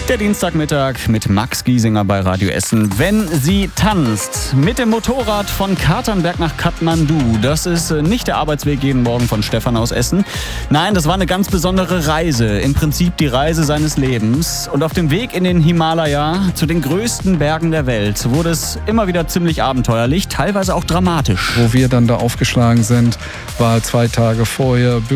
Der Dienstagmittag mit Max Giesinger bei Radio Essen. Wenn sie tanzt. Mit dem Motorrad von Katernberg nach Kathmandu. Das ist nicht der Arbeitsweg jeden Morgen von Stefan aus Essen. Nein, das war eine ganz besondere Reise. Im Prinzip die Reise seines Lebens. Und auf dem Weg in den Himalaya, zu den größten Bergen der Welt, wurde es immer wieder ziemlich abenteuerlich, teilweise auch dramatisch. Wo wir dann da aufgeschlagen sind, war 2 Tage vorher